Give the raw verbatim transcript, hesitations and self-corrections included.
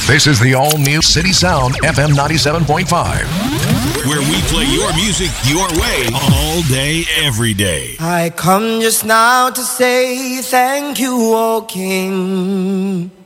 This is the all-new City Sound F M ninety-seven point five. Where we play your music your way all day, every day. I come just now to say thank you, O King.